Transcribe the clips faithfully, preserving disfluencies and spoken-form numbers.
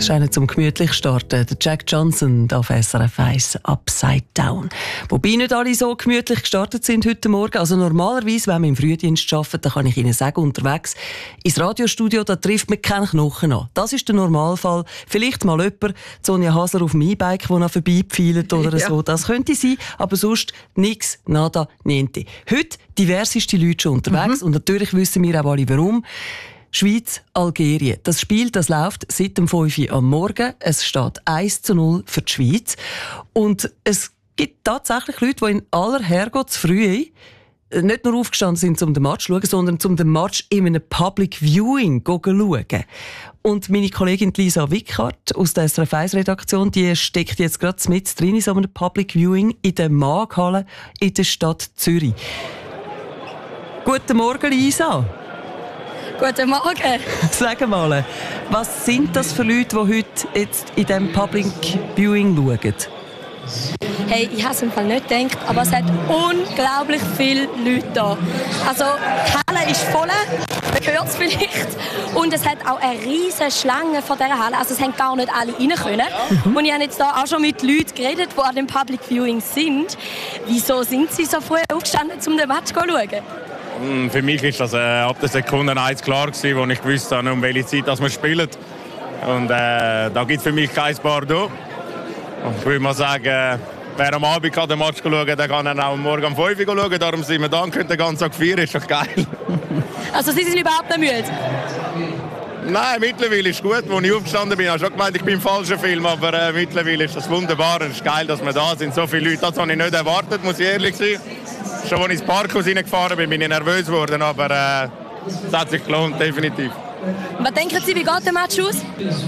ist einer zum gemütlich starten. Der Jack Johnson auf S R F eins Upside Down. Wobei nicht alle so gemütlich gestartet sind heute Morgen. Also normalerweise, wenn man im Frühdienst arbeitet, dann kann ich Ihnen sagen, unterwegs ins Radiostudio, da trifft man keinen Knochen an. Das ist der Normalfall. Vielleicht mal jemand, Sonja Hasler auf dem E-Bike, der noch vorbeipfeilt oder ja. so. Das könnte sein, aber sonst nichts, nada, niente. Heute diverseste Leute schon unterwegs mhm. und natürlich wissen wir auch alle, warum. Schweiz, Algerien. Das Spiel, das läuft seit dem fünf Uhr am Morgen. Es steht eins zu null für die Schweiz. Und es gibt tatsächlich Leute, die in aller Herrgottsfrühe nicht nur aufgestanden sind, um den Match zu schauen, sondern um den Match in einem Public Viewing zu schauen. Und meine Kollegin Lisa Wickhardt aus der S R F eins Redaktion, die steckt jetzt gerade mit drin in so einem Public Viewing in der Maaghalle in der Stadt Zürich. Guten Morgen, Lisa. Guten Morgen. Sag mal, was sind das für Leute, die heute jetzt in diesem Public Viewing schauen? Hey, ich habe es im Fall nicht gedacht, aber es hat unglaublich viele Leute da. Also, die Halle ist voll, man hört es vielleicht. Und es hat auch eine riesige Schlange vor dieser Halle. Also, es haben gar nicht alle rein können. Mhm. Und ich habe jetzt da auch schon mit Leuten geredet, die an dem Public Viewing sind. Wieso sind sie so früh aufgestanden, um den Match zu schauen? Für mich ist das äh, ab der Sekunde eins klar gewesen, wo ich gewusst habe, um welche Zeit dass wir spielen. Und äh, da gibt es für mich kein Pardon. Und ich würde mal sagen, äh, wer am Abend kann den Match schauen kann, der kann dann auch morgen um fünf Uhr schauen. Darum sind wir da und können den ganzen Tag feiern. Ist doch geil. Also Sie sind überhaupt nicht müde? Nein, mittlerweile ist es gut. Als ich aufgestanden bin, habe ich schon gemeint, ich bin im falschen Film. Aber äh, mittlerweile ist das wunderbar. Es ist geil, dass wir da sind. So viele Leute, das habe ich nicht erwartet, muss ich ehrlich sein. Schon als ich ins Parkhaus reingefahren bin, bin ich nervös geworden, aber äh, es hat sich gelohnt, definitiv. Was denken Sie, wie geht der Match aus?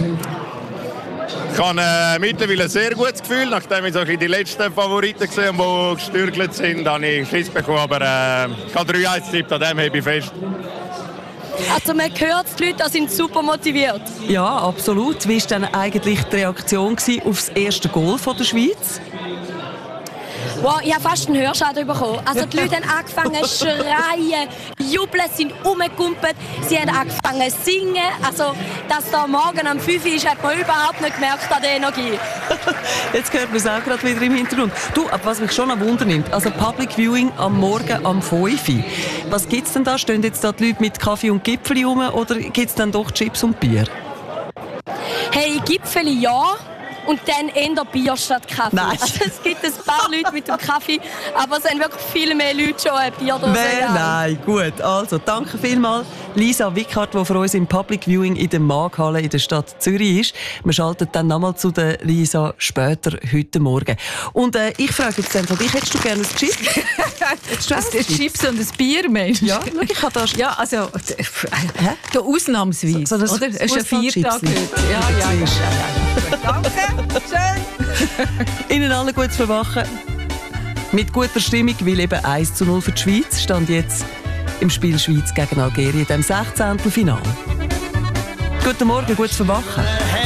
Ich habe äh, mittlerweile ein sehr gutes Gefühl. Nachdem ich so die letzten Favoriten gesehen habe, die gestürgelt sind, habe ich Schiss bekommen. Aber äh, ich habe drei eins getippt, an dem habe ich fest. Also man hört, die Leute sind super motiviert. Ja, absolut. Wie war denn eigentlich die Reaktion auf das erste Goal von der Schweiz? Wow, ich habe fast einen Hörschaden bekommen. Also die Leute haben angefangen zu schreien, jubeln, sind rumgekumpelt, sie haben angefangen zu singen. Also, dass da morgen um fünf Uhr ist, hat man überhaupt nicht gemerkt an der Energie. Jetzt hört man es auch gerade wieder im Hintergrund. Du, aber was mich schon an Wunder nimmt, also Public Viewing am Morgen um fünf Uhr. Was gibt es denn da? Stehen jetzt da die Leute mit Kaffee und Gipfeli rum oder gibt es dann doch Chips und Bier? Hey, Gipfeli ja. Und dann eher Bier statt Kaffee. Nein. Also es gibt ein paar Leute mit dem Kaffee, aber es sind wirklich viel mehr Leute schon ein Bier da. Nein, nein, gut. Also, danke vielmals, Lisa Wickhardt, die für uns im Public Viewing in der Maaghalle in der Stadt Zürich ist. Wir schalten dann nochmal zu der Lisa später heute Morgen. Und äh, ich frage jetzt dann von dich, hättest du gerne ein Chips? Hättest du ein Chips? Chips und ein Bier, Mensch? Ja, schau, ich habe das. Ja, also, Hä? da ausnahmsweise, so, so oder? Es ist ein Viertag heute. Ja, ja, ja. Danke, schön. Ihnen allen gutes Verwachen. Mit guter Stimmung, weil eben eins zu null für die Schweiz stand jetzt im Spiel Schweiz gegen Algerien, dem sechzehnten Finale. Guten Morgen, gutes Verwachen.